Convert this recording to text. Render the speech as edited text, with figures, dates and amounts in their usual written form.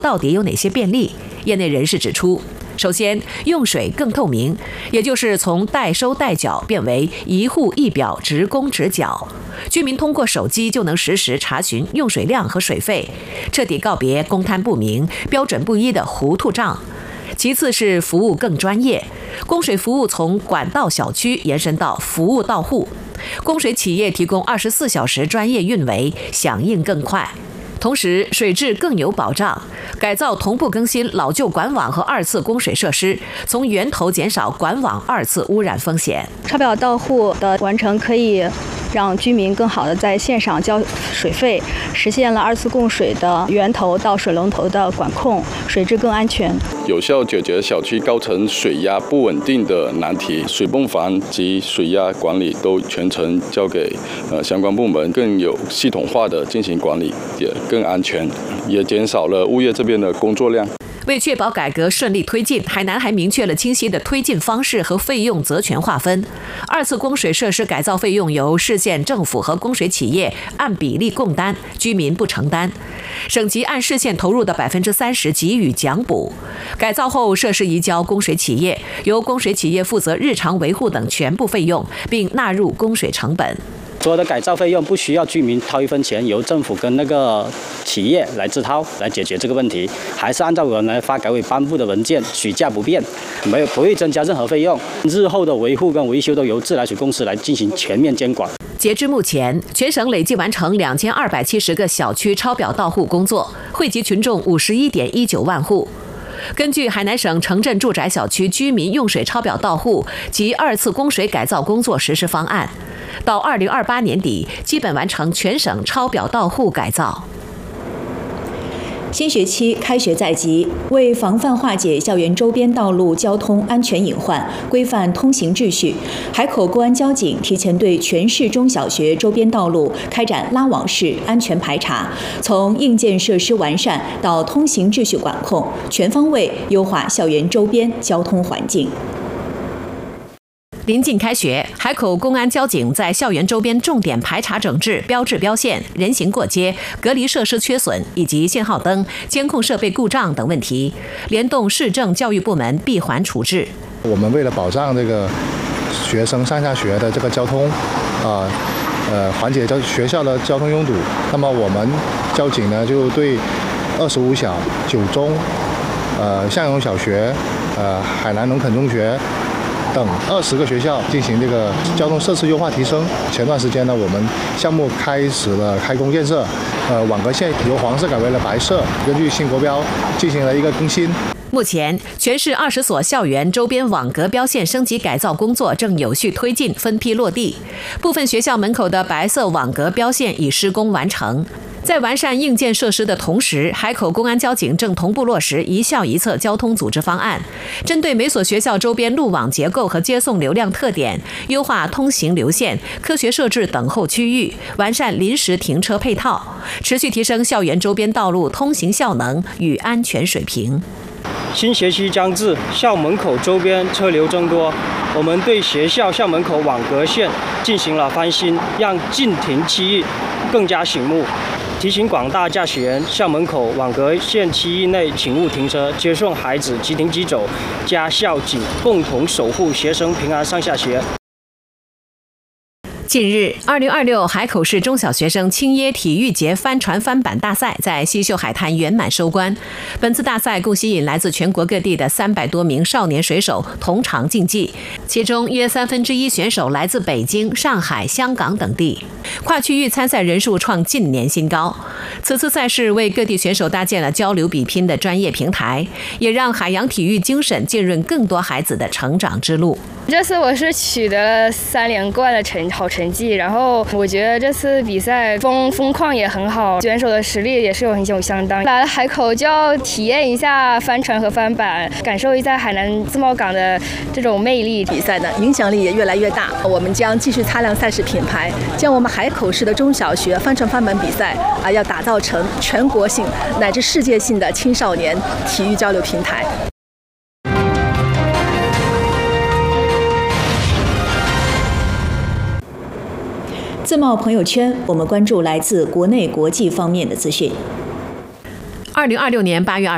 到底有哪些便利？业内人士指出，首先，用水更透明，也就是从代收代缴变为一户一表直供直缴，居民通过手机就能实时查询用水量和水费，彻底告别公摊不明、标准不一的糊涂账。其次是服务更专业，供水服务从管道小区延伸到服务到户，供水企业提供24小时专业运维，响应更快。同时，水质更有保障，改造同步更新老旧管网和二次供水设施，从源头减少管网二次污染风险。 抄表到户的完成可以让居民更好的在线上交水费，实现了二次供水的源头到水龙头的管控，水质更安全， 有效解决小区高层水压不稳定的难题。水泵房及水压管理都全程交给相关部门，更有系统化的进行管理，也更安全，也减少了物业这边的工作量。 为确保改革顺利推进，海南还明确了清晰的推进方式和费用责权划分。二次供水设施改造费用由市县政府和供水企业按比例共担，居民不承担。省级按市县投入的30%给予奖补。改造后设施移交供水企业，由供水企业负责日常维护等全部费用，并纳入供水成本。 所有的改造费用不需要居民掏一分钱，由政府跟那个企业来自掏来解决这个问题，还是按照我们发改委颁布的文件，许价不变，不会增加任何费用。日后的维护跟维修都由自来水公司来进行全面监管。 截至目前，全省累计完成2270个小区抄表到户工作，惠及群众51.19万户。根据海南省城镇住宅小区居民用水抄表到户及二次供水改造工作实施方案，到2028年底基本完成全省抄表到户改造。 新学期开学在即，为防范化解校园周边道路交通安全隐患，规范通行秩序，海口公安交警提前对全市中小学周边道路开展拉网式安全排查，从硬件设施完善到通行秩序管控，全方位优化校园周边交通环境。 临近开学，海口公安交警在校园周边重点排查整治标志标线、人行过街、隔离设施缺损以及信号灯、监控设备故障等问题，联动市政教育部门闭环处置。 我们为了保障这个学生上下学的这个交通，缓解学校的交通拥堵，那么我们交警呢就对25小、9中、向荣小学、海南农垦中学等20个学校进行这个交通设施优化提升。前段时间呢，我们项目开始了开工建设，网格线由黄色改为了白色，根据新国标进行了一个更新。 目前，全市20所校园周边网格标线升级改造工作正有序推进，分批落地。部分学校门口的白色网格标线已施工完成。在完善硬件设施的同时，海口公安交警正同步落实一校一策交通组织方案，针对每所学校周边路网结构和接送流量特点，优化通行流线，科学设置等候区域，完善临时停车配套，持续提升校园周边道路通行效能与安全水平。 新学期将至，校门口周边车流增多，我们对学校校门口网格线进行了翻新，让禁停区域更加醒目。提醒广大驾驶员，校门口网格线区域内请勿停车，接送孩子即停即走，家校警共同守护学生平安上下学。 近日，2026海口市中小学生青椰体育节帆船翻板大赛在西秀海滩圆满收官。本次大赛共吸引来自全国各地的300多名少年水手同场竞技，其中约1/3选手来自北京、上海、香港等地，跨区域参赛人数创近年新高。此次赛事为各地选手搭建了交流比拼的专业平台，也让海洋体育精神浸润更多孩子的成长之路。 这次我是取得了3连冠的好成绩，然后我觉得这次比赛风况也很好，选手的实力也是有相当。来了海口就要体验一下帆船和帆板，感受一下海南自贸港的这种魅力。 比赛的影响力也越来越大，我们将继续擦亮赛事品牌，将我们海口市的中小学帆船帆板比赛要打造成全国性乃至世界性的青少年体育交流平台。 自贸朋友圈，我们关注来自国内国际方面的资讯。 2026年8月